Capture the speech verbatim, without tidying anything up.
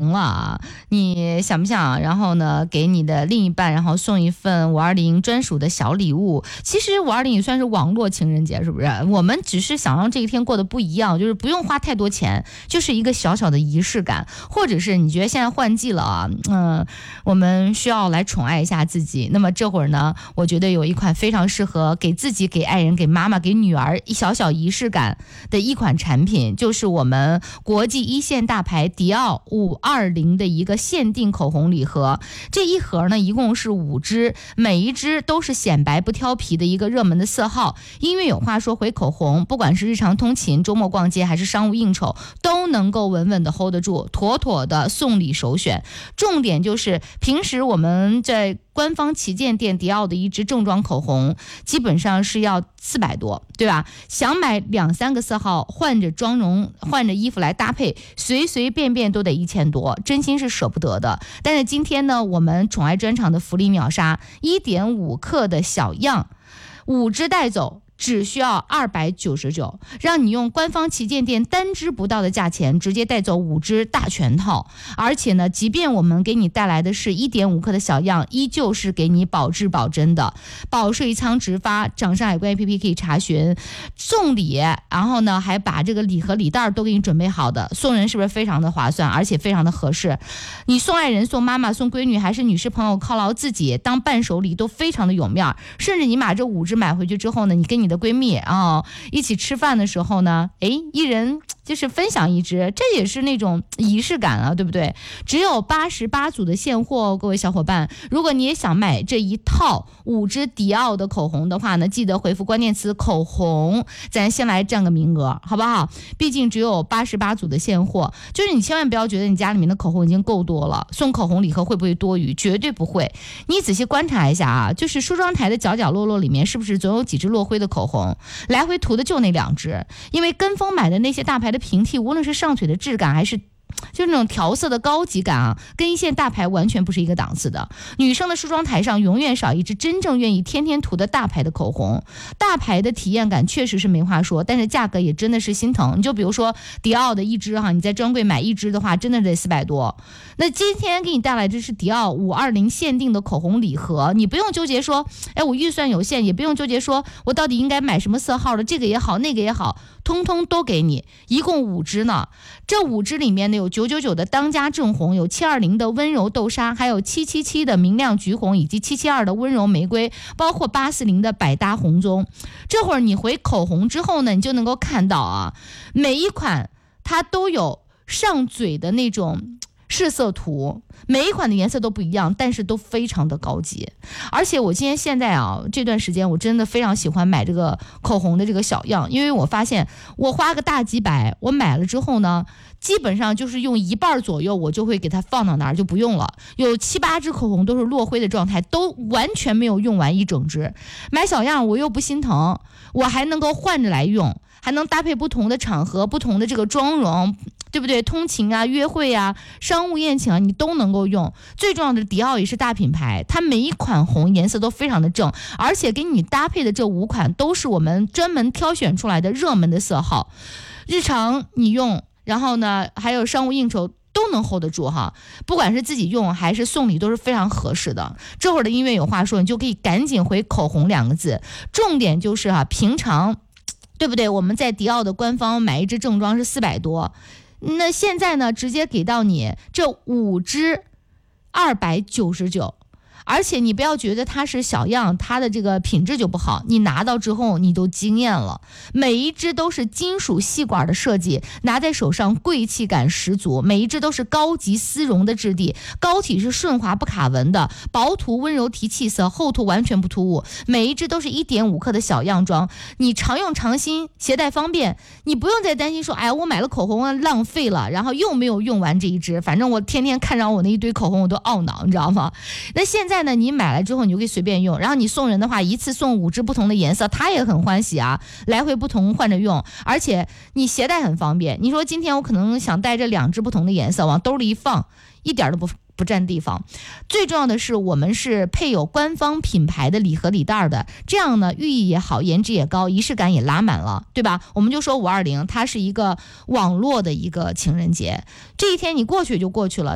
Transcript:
零了啊，你想不想然后呢给你的另一半然后送一份五二零专属的小礼物？其实五二零也算是网络情人节，是不是？我们只是想让这一天过得不一样，就是不用花太多钱，就是一个小小的仪式感。或者是你觉得现在换季了啊，嗯、呃，我们需要来宠爱一下自己，那么这会儿呢，我觉得有一款非常适合给自己、给爱人、给妈妈、给女儿一小小仪式感的一款产品，就是我们国际一线大牌迪奥五二零的一个限定口红礼盒。这一盒呢，一共是五支，每一支都是显白不挑皮的一个热门的色号。因为有话说回口红，不管是日常通勤、周末逛街还是商务应酬，都能够稳稳的 hold 得住，妥妥的送礼首选。重点就是平时我们在官方旗舰店迪奥的一支正装口红基本上是要四百多，对吧？想买两三个色号，换着妆容换着衣服来搭配，随随便便都得一千多，真心是舍不得的。但是今天呢，我们宠爱专场的福利秒杀， 一点五克的小样五支带走只需要二百九十九，让你用官方旗舰店单支不到的价钱直接带走五支大全套。而且呢，即便我们给你带来的是 一点五克的小样，依旧是给你保质保真的，保税仓直发，掌上海关 A P P 可以查询。送礼，然后呢还把这个礼盒礼袋都给你准备好的，送人是不是非常的划算，而且非常的合适？你送爱人、送妈妈、送闺女，还是女士朋友犒劳自己当伴手礼，都非常的有面。甚至你把这五支买回去之后呢，你跟你的闺蜜啊、哦、一起吃饭的时候呢，哎，一人就是分享一支，这也是那种仪式感啊，对不对？只有八十八组的现货，各位小伙伴，如果你也想买这一套五支迪奥的口红的话呢，记得回复关键词口红，咱先来占个名额，好不好？毕竟只有八十八组的现货，就是你千万不要觉得你家里面的口红已经够多了，送口红礼盒会不会多余？绝对不会。你仔细观察一下啊，就是梳妆台的角角落落里面是不是总有几支落灰的口红，来回涂的就那两支。因为跟风买的那些大牌的平替，无论是上嘴的质感还是就是那种调色的高级感啊，跟一线大牌完全不是一个档次的。女生的梳妆台上永远少一支真正愿意天天涂的大牌的口红。大牌的体验感确实是没话说，但是价格也真的是心疼。你就比如说迪奥的一支哈，你在专柜买一支的话，真的得四百多。那今天给你带来这是迪奥五二零限定的口红礼盒，你不用纠结说，哎，我预算有限，也不用纠结说我到底应该买什么色号的，这个也好，那个也好，通通都给你，一共五支呢。这五支里面呢，有九九九的当家正红，有七二零的温柔豆沙，还有七七七的明亮橘红，以及七七二的温柔玫瑰，包括八四零的百搭红棕。这会儿你回口红之后呢，你就能够看到啊，每一款它都有上嘴的那种试色图，每一款的颜色都不一样，但是都非常的高级。而且我今天现在啊，这段时间我真的非常喜欢买这个口红的这个小样，因为我发现我花个大几百，我买了之后呢，基本上就是用一半左右，我就会给它放到那儿就不用了。有七八支口红都是落灰的状态，都完全没有用完一整支。买小样我又不心疼，我还能够换着来用，还能搭配不同的场合、不同的这个妆容，对不对？通勤啊、约会啊、商务宴请啊，你都能够用。最重要的，迪奥也是大品牌，它每一款红颜色都非常的正，而且给你搭配的这五款都是我们专门挑选出来的热门的色号，日常你用，然后呢，还有商务应酬都能 hold 得住哈。不管是自己用还是送礼都是非常合适的。这会儿的音乐有话说，你就可以赶紧回口红两个字。重点就是哈、啊，平常对不对？我们在迪奥的官方买一支正装是四百多。那现在呢，直接给到你这五支二百九十九，而且你不要觉得它是小样，它的这个品质就不好，你拿到之后你都惊艳了。每一支都是金属细管的设计，拿在手上贵气感十足，每一支都是高级丝绒的质地，膏体是顺滑不卡纹的，薄涂温柔提气色，厚涂完全不突兀。每一支都是 一点五克的小样装，你常用常新，携带方便，你不用再担心说，哎，我买了口红啊浪费了，然后又没有用完这一支，反正我天天看着我那一堆口红我都懊恼，你知道吗？那现在呢，你买来之后你就可以随便用，然后你送人的话，一次送五支不同的颜色，他也很欢喜啊，来回不同换着用，而且你携带很方便。你说今天我可能想带这两支不同的颜色往兜里一放，一点都不不占地方。最重要的是我们是配有官方品牌的礼盒礼袋的，这样呢寓意也好，颜值也高，仪式感也拉满了，对吧？我们就说五二零它是一个网络的一个情人节，这一天你过去就过去了，